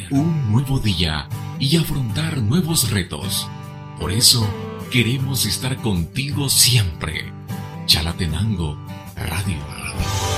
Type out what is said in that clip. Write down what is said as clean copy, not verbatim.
un nuevo día y afrontar nuevos retos. Por eso queremos estar contigo siempre. Chalatenango Radio.